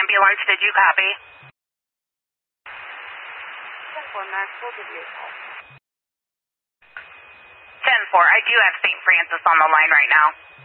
ambulance, did you copy? 10-4, Max, we'll give you a call. 10-4, I do have St. Francis on the line right now.